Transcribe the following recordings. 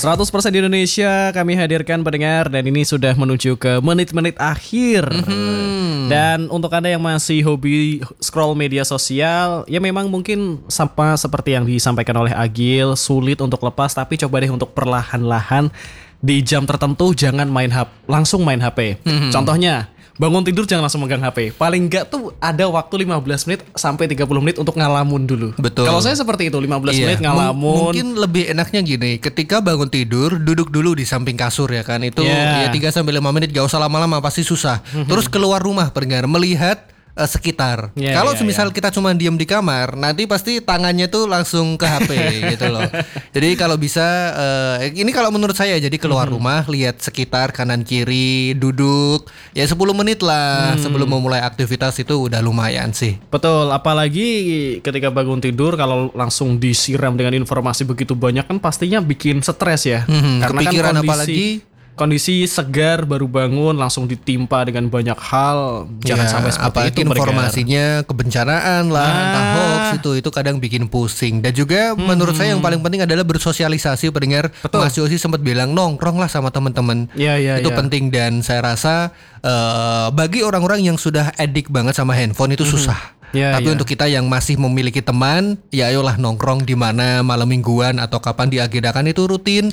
100% Indonesia kami hadirkan pendengar, dan ini sudah menuju ke menit-menit akhir. Dan untuk Anda yang masih hobi scroll media sosial, ya memang mungkin sama seperti yang disampaikan oleh Agil, sulit untuk lepas, tapi coba deh untuk perlahan-lahan di jam tertentu jangan langsung main HP. Contohnya, bangun tidur jangan langsung megang HP. Paling enggak tuh ada waktu 15 menit sampai 30 menit untuk ngalamun dulu. Betul. Kalau saya seperti itu, 15 menit ngalamun. Mungkin lebih enaknya gini, ketika bangun tidur duduk dulu di samping kasur ya kan. Itu ya 3 sampai 5 menit, gak usah lama-lama, pasti susah. Terus keluar rumah pendengar, melihat sekitar. Kalau semisal kita cuma diam di kamar, nanti pasti tangannya tuh langsung ke HP gitu loh. Jadi kalau bisa, ini kalau menurut saya, jadi keluar rumah, lihat sekitar kanan kiri, duduk ya 10 menit lah sebelum memulai aktivitas, itu udah lumayan sih. Betul, apalagi ketika bangun tidur kalau langsung disiram dengan informasi begitu banyak kan pastinya bikin stres ya. Karena kepikiran kan kondisi segar baru bangun langsung ditimpa dengan banyak hal, jangan sampai seperti itu. Informasinya kebencanaan lah, entah hoax, itu kadang bikin pusing. Dan juga menurut saya yang paling penting adalah bersosialisasi pendengar. Mas Yosi sempat bilang nongkrong lah sama teman-teman. Itu penting, dan saya rasa bagi orang-orang yang sudah addict banget sama handphone itu susah. Tapi untuk kita yang masih memiliki teman, ya ayolah nongkrong di mana malam mingguan atau kapan diagendakan itu rutin.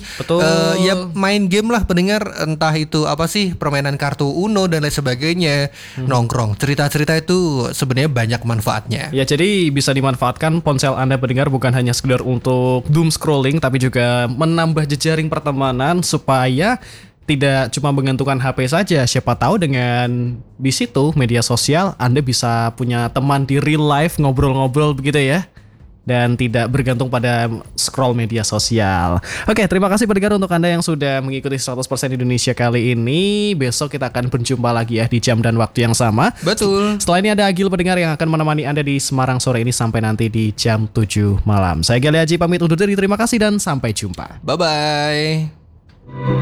Ya main game lah pendengar, entah itu apa sih, permainan kartu Uno dan lain sebagainya. Nongkrong, cerita-cerita itu sebenarnya banyak manfaatnya. Ya, jadi bisa dimanfaatkan ponsel Anda pendengar bukan hanya sekedar untuk doom scrolling, tapi juga menambah jejaring pertemanan supaya tidak cuma menggantungkan HP saja. Siapa tahu dengan di situ media sosial Anda bisa punya teman di real life, ngobrol-ngobrol begitu ya, dan tidak bergantung pada scroll media sosial. Oke, terima kasih pendengar untuk Anda yang sudah mengikuti 100% Indonesia kali ini. Besok kita akan berjumpa lagi ya di jam dan waktu yang sama. Betul. Setelah ini ada Agil pendengar yang akan menemani Anda di Semarang sore ini sampai nanti di jam 7 malam. Saya Gali Haji pamit undur diri, terima kasih dan sampai jumpa. Bye-bye.